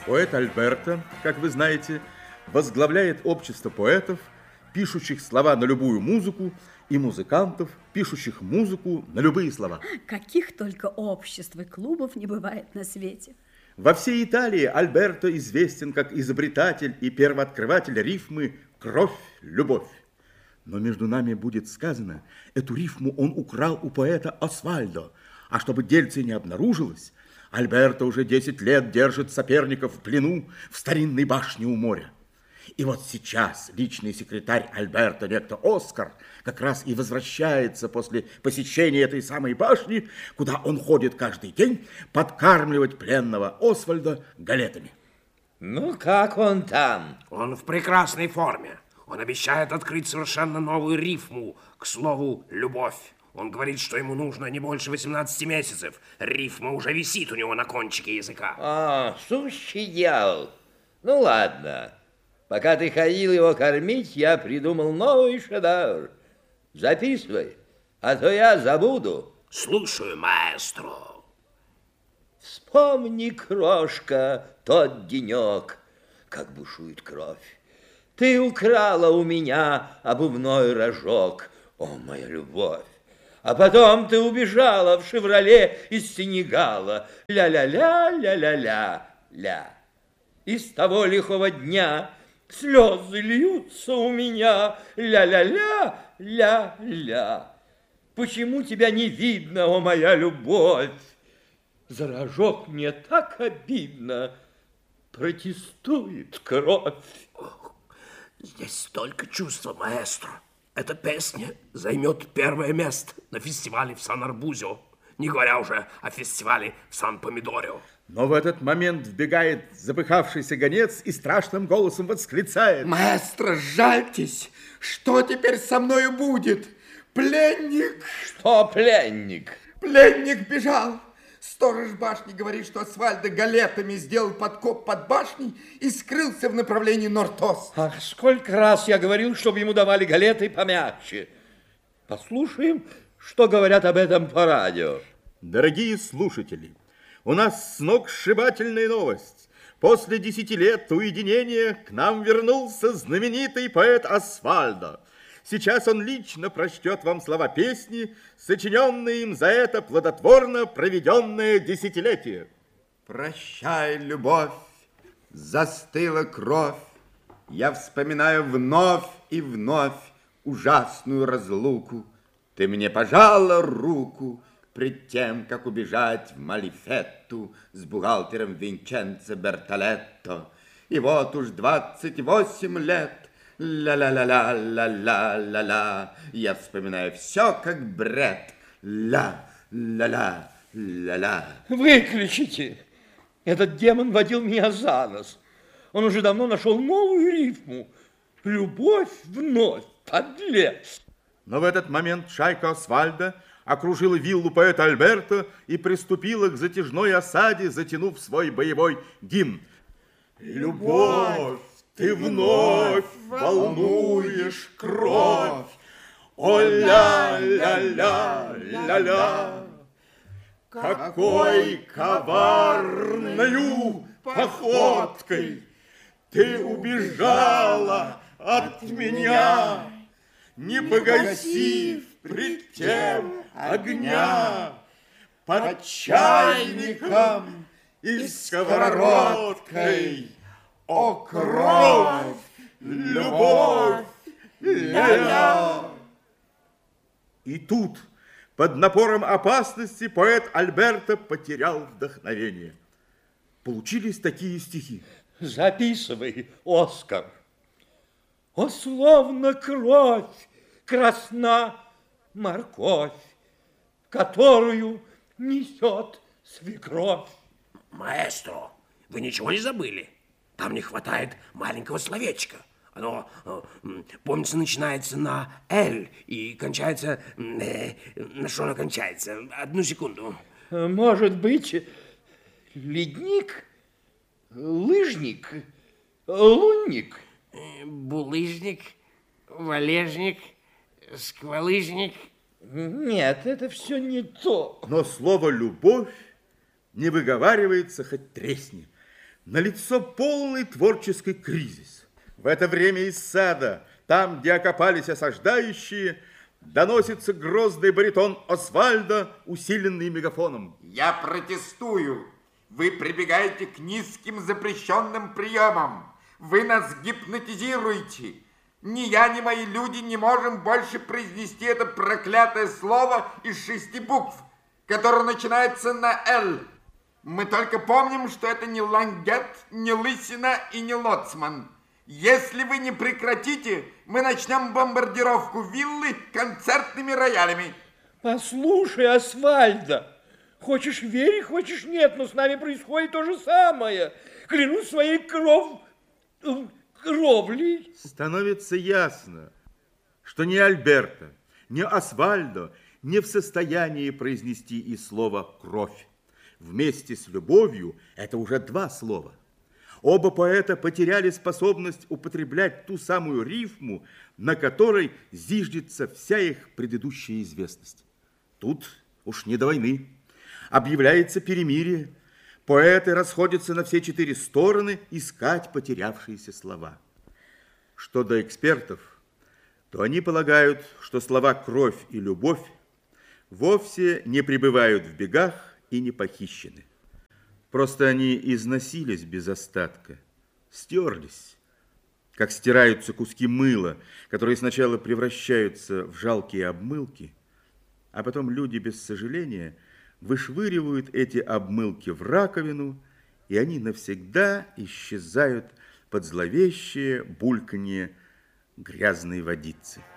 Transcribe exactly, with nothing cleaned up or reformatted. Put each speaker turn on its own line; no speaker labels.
Поэт Альберто, как вы знаете, возглавляет общество поэтов, пишущих слова на любую музыку, и музыкантов, пишущих музыку на любые слова.
Каких только обществ и клубов не бывает на свете.
Во всей Италии Альберто известен как изобретатель и первооткрыватель рифмы «Кровь, любовь». Но между нами будет сказано, эту рифму он украл у поэта Освальдо, а чтобы дельце не обнаружилось, Альберто уже десять лет держит соперников в плену в старинной башне у моря. И вот сейчас личный секретарь Альберто, некто Оскар, как раз и возвращается после посещения этой самой башни, куда он ходит каждый день подкармливать пленного Освальда галетами.
Ну, как он там?
Он в прекрасной форме. Он обещает открыть совершенно новую рифму, к слову, «любовь». Он говорит, что ему нужно не больше восемнадцати месяцев. Рифма уже висит у него на кончике языка.
А, сущий дьявол. Ну, ладно. Пока ты ходил его кормить, я придумал новый шедевр. Записывай, а то я забуду.
Слушаю, маэстро.
Вспомни, крошка, тот денек, как бушует кровь. Ты украла у меня обувной рожок, о, моя любовь. А потом ты убежала в «Шевроле» из Сенегала. Ля-ля-ля, ля-ля-ля-ля. И с того лихого дня слезы льются у меня. Ля-ля-ля, ля-ля. Почему тебя не видно, о, моя любовь? За рожок мне так обидно. Протестует кровь.
Ох, здесь столько чувства, маэстро. Эта песня займет первое место на фестивале в Сан-Арбузио, не говоря уже о фестивале в Сан-Помидорио.
Но в этот момент вбегает запыхавшийся гонец и страшным голосом восклицает:
маэстро, жальтесь! Что теперь со мною будет? Пленник!
Что пленник?
Пленник бежал! Сторож башни говорит, что Освальдо галетами сделал подкоп под башней и скрылся в направлении Нортос.
Ах, сколько раз я говорил, чтобы ему давали галеты помягче. Послушаем, что говорят об этом по радио.
Дорогие слушатели, у нас сногсшибательная новость. После десяти лет уединения к нам вернулся знаменитый поэт Освальдо. Сейчас он лично прочтет вам слова песни, сочиненные им за это плодотворно проведенное десятилетие.
Прощай, любовь, застыла кровь. Я вспоминаю вновь и вновь ужасную разлуку. Ты мне пожала руку пред тем, как убежать в Малифетту с бухгалтером Винченцо Бертолетто. И вот уж двадцать восемь лет ля-ля-ля-ля-ля-ля-ля-ля. Я вспоминаю все как бред. Ля-ля-ля-ля-ля.
Выключите. Этот демон водил меня за нос. Он уже давно нашел новую рифму. Любовь вновь, подлец.
Но в этот момент шайка Освальдо окружила виллу поэта Альберто и приступила к затяжной осаде, затянув свой боевой гимн. Любовь, ты вновь волнуешь кровь, о ля-ля-ля-ля-ля. Какой коварною походкой ты убежала от меня, не погасив пред тем огня, под чайником и сковородкой. О, кровь, любовь, ля-ля. И тут, под напором опасности, поэт Альберто потерял вдохновение. Получились такие стихи.
Записывай, Оскар. О, словно кровь, красна морковь, которую несет свекровь.
Маэстро, вы ничего не забыли? Там не хватает маленького словечка. Оно, помнится, начинается на «Л» и кончается... Э, на что оно кончается? Одну секунду.
Может быть, ледник, лыжник, лунник?
Булыжник, валежник, сквалыжник.
Нет, это все не то.
Но слово «любовь» не выговаривается, хоть тресни. налицо полный творческий кризис. В это время из сада, там, где окопались осаждающие, доносится грозный баритон Освальда, усиленный мегафоном.
Я протестую. Вы прибегаете к низким запрещенным приемам. Вы нас гипнотизируете. Ни я, ни мои люди не можем больше произнести это проклятое слово из шести букв, которое начинается на «Л». Мы только помним, что это не лангет, не лысина и не лоцман. Если вы не прекратите, мы начнем бомбардировку виллы концертными роялями.
Послушай, Освальда, хочешь верь, хочешь нет, но с нами происходит то же самое. Клянусь своей кров... кровлей.
Становится ясно, что ни Альберто, ни Освальдо не в состоянии произнести и слово «кровь». Вместе с любовью это уже два слова. Оба поэта потеряли способность употреблять ту самую рифму, на которой зиждется вся их предыдущая известность. Тут уж не до войны. Объявляется перемирие. Поэты расходятся на все четыре стороны искать потерявшиеся слова. Что до экспертов, то они полагают, что слова «кровь» и «любовь» вовсе не пребывают в бегах и не похищены. Просто они износились без остатка, стерлись, как стираются куски мыла, которые сначала превращаются в жалкие обмылки, а потом люди без сожаления вышвыривают эти обмылки в раковину, и они навсегда исчезают под зловещее бульканье грязной водицы.